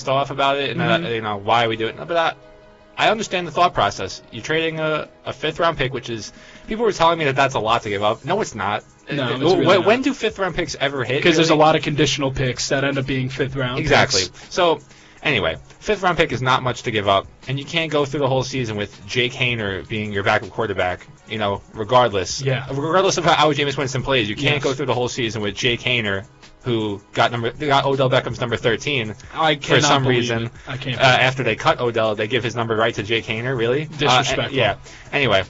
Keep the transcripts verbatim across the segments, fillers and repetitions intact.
off about it, and Mhm. uh, you know why we do it. But I, I understand the thought process. You're trading a, a fifth round pick, which is people were telling me that that's a lot to give up. No, it's not. No, Uh, it's really when, not. when do fifth round picks ever hit? Because there's a really? lot of conditional picks that end up being fifth round Exactly. picks. So, anyway, fifth round pick is not much to give up, and you can't go through the whole season with Jake Haener being your backup quarterback. You know, regardless. Yeah. Regardless of how Jameis Winston plays, you can't Yes. go through the whole season with Jake Haener, who got number got Odell Beckham's number thirteen. I For cannot some believe reason, it. I can't. Uh, after they cut Odell, they give his number right to Jake Haener. Really Disrespectful. Uh, yeah. Anyway,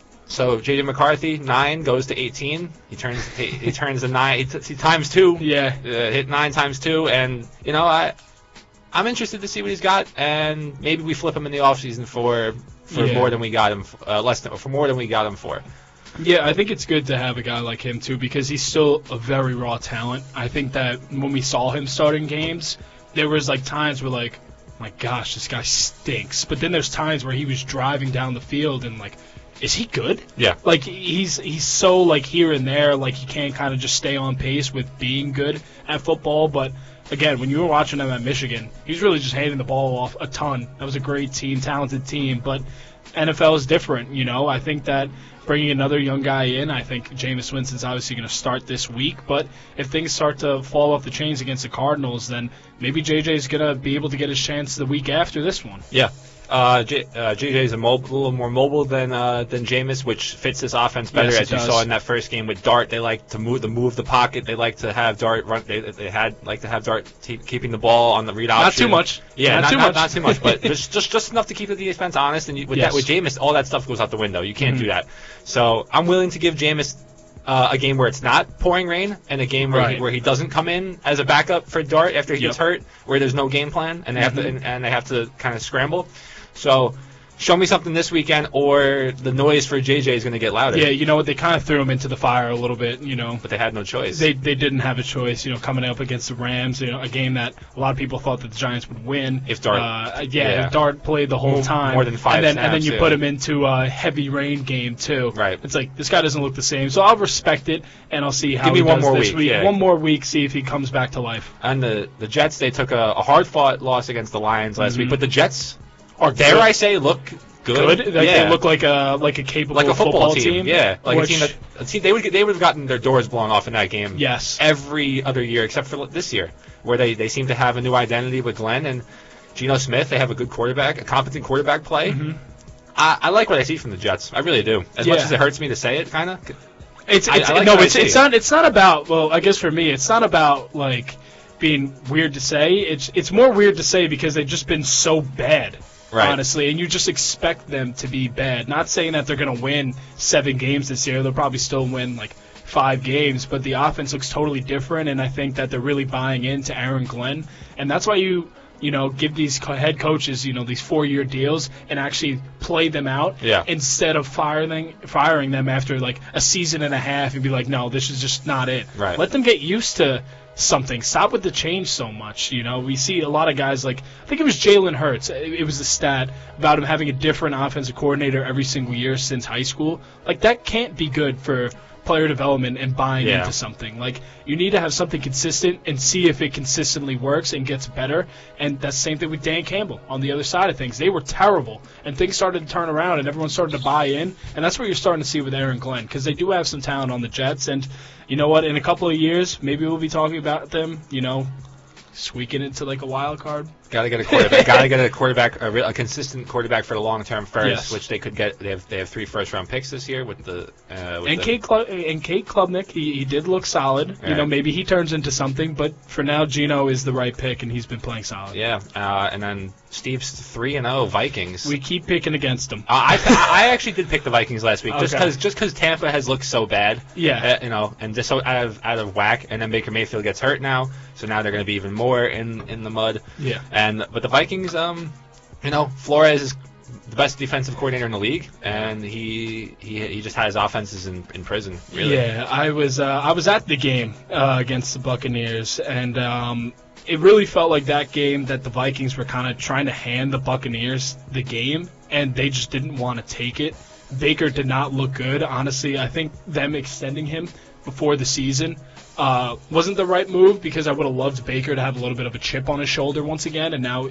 so J J McCarthy nine goes to eighteen. He turns he, he turns the nine. He, t- he times two. Yeah. Uh, hit nine times two, and you know I I'm interested to see what he's got, and maybe we flip him in the offseason for for Yeah. more than we got him f- uh, less than for more than we got him for. Yeah, I think it's good to have a guy like him, too, because he's still a very raw talent. I think that when we saw him starting games, there was, like, times where, like, my gosh, this guy stinks. But then there's times where he was driving down the field and, like, is he good? Yeah. Like, he's he's so, like, here and there, like, he can't kind of just stay on pace with being good at football. But, again, when you were watching him at Michigan, he was really just handing the ball off a ton. That was a great team, talented team. But N F L is different, you know. I think that bringing another young guy in, I think Jameis Winston's obviously going to start this week. But if things start to fall off the chains against the Cardinals, then maybe J J's going to be able to get his chance the week after this one. Yeah. Uh, J, uh, J J's a, mob, a little more mobile than uh, than Jameis, which fits this offense better. Yes, it as you does. saw in that first game with Dart, they like to move the move the pocket. They like to have Dart run. They, they had like to have Dart t- keeping the ball on the read option. Not too much. Yeah, not, not, too not, much. not too much, but just just just enough to keep the defense honest. And you, with Yes. that, with Jameis, all that stuff goes out the window. You can't Mhm. do that. So I'm willing to give Jameis uh, a game where it's not pouring rain, and a game where Right. he, where he doesn't come in as a backup for Dart after he gets Yep. hurt, where there's no game plan, and they have to Mhm. and, and they have to kind of scramble. So. Show me something this weekend, or the noise for J J is going to get louder. Yeah, you know what? They kind of threw him into the fire a little bit, you know. But they had no choice. They they didn't have a choice, you know, coming up against the Rams, you know, a game that a lot of people thought that the Giants would win. If Dart- uh, yeah, yeah. if Dart played the whole More- time, more than five and then and then snaps, you yeah. put him into a heavy rain game too. Right. It's like this guy doesn't look the same, so I'll respect it and I'll see how Give me he one does more this week, yeah. One more week, see if he comes back to life. And the, the Jets, they took a, a hard-fought loss against the Lions last Mhm. week, but the Jets, Or dare I say, look good. Good. Like yeah. They look like a like a capable like a football, team. Yeah, like which, a team that a team, they would they would have gotten their doors blown off in that game. Yes. Every other year except for this year, where they, they seem to have a new identity with Glenn and Geno Smith. They have a good quarterback, a competent quarterback play. Mhm. I, I like what I see from the Jets. I really do. As much Yeah. as it hurts me to say it, kind of. It's, I- it's I like no, what I it's it's see. not it's not about well, I guess for me, it's not about like being weird to say. It's it's more weird to say because they've just been so bad, Right. honestly, and you just expect them to be bad. Not saying that they're going to win seven games this year. They'll probably still win like five games, but the offense looks totally different, and I think that they're really buying into Aaron Glenn, and that's why you. You know, give these co- head coaches, you know, these four-year deals and actually play them out Yeah. instead of firing firing them after like a season and a half and be like, no, this is just not it. Right. Let them get used to something. Stop with the change so much. You know, we see a lot of guys like I think it was Jalen Hurts. It, it was the stat about him having a different offensive coordinator every single year since high school. Like that can't be good for player development and buying Yeah. into something. Like you need to have something consistent and see if it consistently works and gets better. And that's the same thing with Dan Campbell on the other side of things. They were terrible and things started to turn around and everyone started to buy in. And that's what you're starting to see with Aaron Glenn because they do have some talent on the Jets. And you know what? In a couple of years, maybe we'll be talking about them, you know, squeaking into like a wild card. Gotta get a quarterback. Gotta get a quarterback, a, real, a consistent quarterback for the long term first, Yes. which they could get. They have they have three first round picks this year with the uh, with And the, Kate, Cl- and Kate Klubnik, he, he did look solid. You know, Right. maybe he turns into something, but for now, Geno is the right pick, and he's been playing solid. yeah, uh, and then Steve's three and zero Vikings. We keep picking against him. Uh, I I actually did pick the Vikings last week just Okay. because just because Tampa has looked so bad. Yeah. uh, you know, and just so out of out of whack, and then Baker Mayfield gets hurt now, so now they're going to be even more in in the mud. Yeah. And but the Vikings, um, you know, Flores is the best defensive coordinator in the league, and he he he just has offenses in, in prison. Really. Yeah, I was uh, I was at the game uh, against the Buccaneers, and um, it really felt like that game that the Vikings were kind of trying to hand the Buccaneers the game, and they just didn't want to take it. Baker did not look good, honestly. I think them extending him before the season uh, wasn't the right move because I would have loved Baker to have a little bit of a chip on his shoulder once again, and now